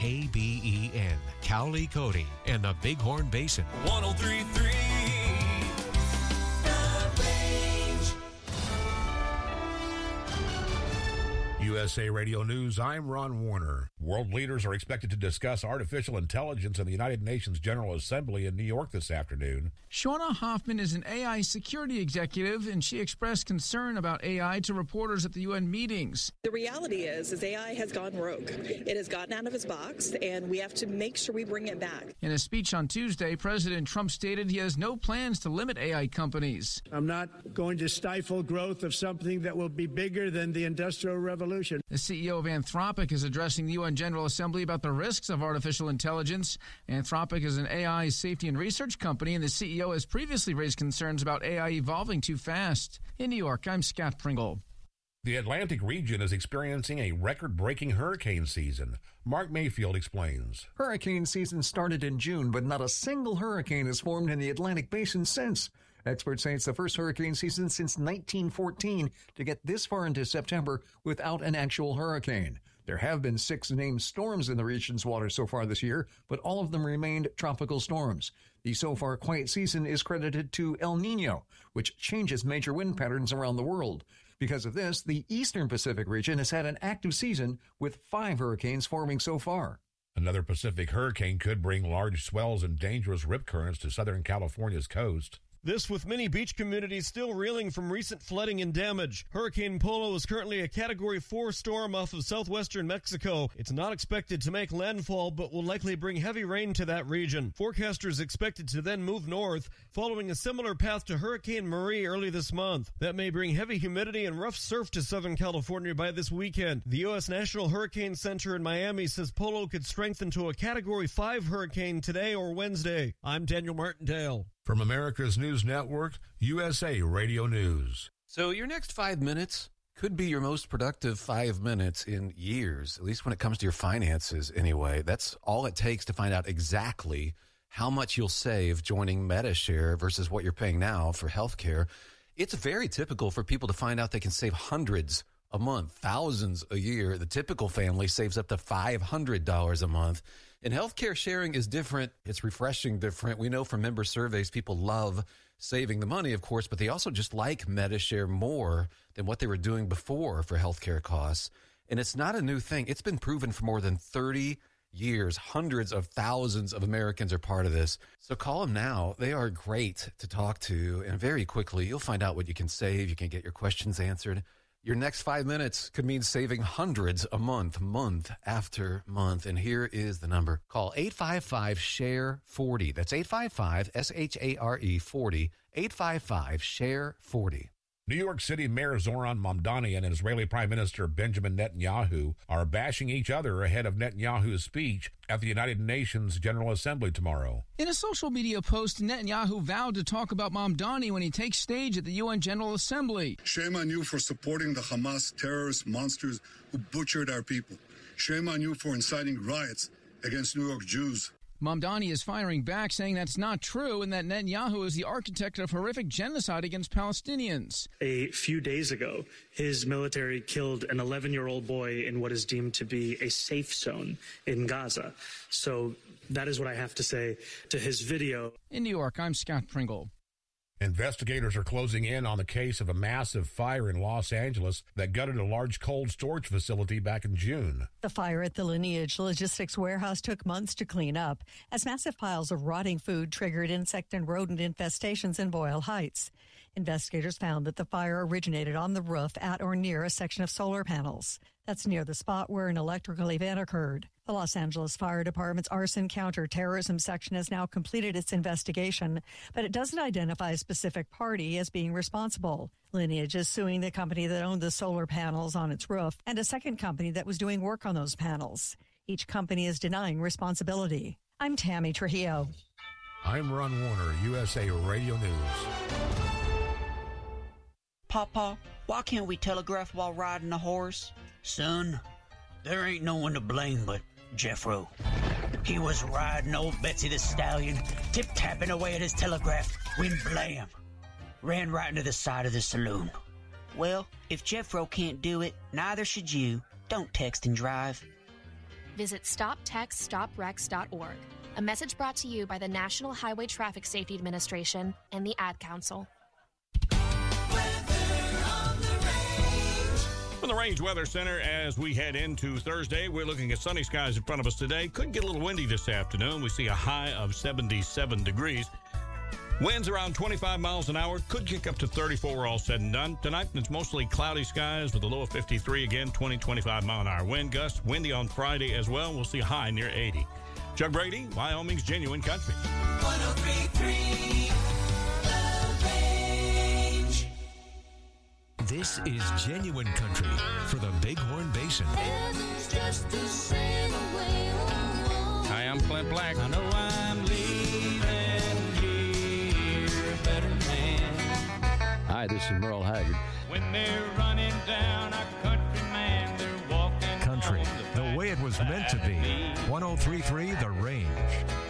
KBEN, Cowley, Cody, and the Bighorn Basin. 103.3 USA Radio News, I'm Ron Warner. World leaders are expected to discuss artificial intelligence in the United Nations General Assembly in New York this afternoon. Shauna Hoffman is an AI security executive, and she expressed concern about AI to reporters at the UN meetings. The reality is AI has gone rogue. It has gotten out of its box, and we have to make sure we bring it back. In a speech on Tuesday, President Trump stated he has no plans to limit AI companies. I'm not going to stifle growth of something that will be bigger than the Industrial Revolution. The CEO of Anthropic is addressing the UN General Assembly about the risks of artificial intelligence. Anthropic is an AI safety and research company, and the CEO has previously raised concerns about AI evolving too fast. In New York, I'm Scott Pringle. The Atlantic region is experiencing a record-breaking hurricane season. Mark Mayfield explains. Hurricane season started in June, but not a single hurricane has formed in the Atlantic Basin since. Experts say it's the first hurricane season since 1914 to get this far into September without an actual hurricane. There have been 6 named storms in the region's waters so far this year, but all of them remained tropical storms. The so far quiet season is credited to El Nino, which changes major wind patterns around the world. Because of this, the eastern Pacific region has had an active season with 5 hurricanes forming so far. Another Pacific hurricane could bring large swells and dangerous rip currents to Southern California's coast. This with many beach communities still reeling from recent flooding and damage. Hurricane Polo is currently a Category 4 storm off of southwestern Mexico. It's not expected to make landfall, but will likely bring heavy rain to that region. Forecasters expected to then move north, following a similar path to Hurricane Marie early this month. That may bring heavy humidity and rough surf to Southern California by this weekend. The U.S. National Hurricane Center in Miami says Polo could strengthen to a Category 5 hurricane today or Wednesday. I'm Daniel Martindale. From America's News Network, USA Radio News. So your next 5 minutes could be your most productive 5 minutes in years, at least when it comes to your finances anyway. That's all it takes to find out exactly how much you'll save joining Medi-Share versus what you're paying now for healthcare. It's very typical for people to find out they can save hundreds a month, thousands a year. The typical family saves up to $500 a month. And healthcare sharing is different. It's refreshing different. We know from member surveys, people love saving the money, of course, but they also just like Medi-Share more than what they were doing before for healthcare costs. And it's not a new thing. It's been proven for more than 30 years. Hundreds of thousands of Americans are part of this. So call them now. They are great to talk to. And very quickly, you'll find out what you can save. You can get your questions answered. Your next 5 minutes could mean saving hundreds a month, month after month. And here is the number. Call 855-SHARE-40. That's 855-SHARE 40. 855-SHARE-40. New York City Mayor Zoran Mamdani and Israeli Prime Minister Benjamin Netanyahu are bashing each other ahead of Netanyahu's speech at the United Nations General Assembly tomorrow. In a social media post, Netanyahu vowed to talk about Mamdani when he takes stage at the UN General Assembly. Shame on you for supporting the Hamas terrorist monsters who butchered our people. Shame on you for inciting riots against New York Jews. Mamdani is firing back, saying that's not true and that Netanyahu is the architect of horrific genocide against Palestinians. A few days ago, his military killed an 11-year-old boy in what is deemed to be a safe zone in Gaza. So that is what I have to say to his video. In New York, I'm Scott Pringle. Investigators are closing in on the case of a massive fire in Los Angeles that gutted a large cold storage facility back in June. The fire at the Lineage Logistics warehouse took months to clean up as massive piles of rotting food triggered insect and rodent infestations in Boyle Heights. Investigators found that the fire originated on the roof at or near a section of solar panels. That's near the spot where an electrical event occurred. The Los Angeles Fire Department's arson counterterrorism section has now completed its investigation, but it doesn't identify a specific party as being responsible. Lineage is suing the company that owned the solar panels on its roof and a second company that was doing work on those panels. Each company is denying responsibility. I'm Tammy Trujillo. I'm Ron Warner, USA Radio News. Papa, why can't we telegraph while riding a horse? Son, there ain't no one to blame but Jeffro. He was riding old Betsy the Stallion, tip-tapping away at his telegraph, when blam, ran right into the side of the saloon. Well, if Jeffro can't do it, neither should you. Don't text and drive. visit stoptextsstopwrecks.org. A message brought to you by the National Highway Traffic Safety Administration and the Ad Council. From the Range Weather Center, as we head into Thursday, we're looking at sunny skies in front of us today. Could get a little windy this afternoon. We see a high of 77 degrees. Winds around 25 miles an hour. Could kick up to 34 all said and done. Tonight, it's mostly cloudy skies with a low of 53. Again, 20-25 mile an hour wind gusts. Windy on Friday as well. We'll see a high near 80. Chuck Brady, Wyoming's Genuine Country. 103.3 The Range. This is Genuine Country for the Bighorn Basin. Hi, I'm Clint Black. I know I'm leaving here a better man. Hi, this is Merle Haggard. When they're running down a country man, they're walking Country, the way it was meant to be. 103.3 The Range.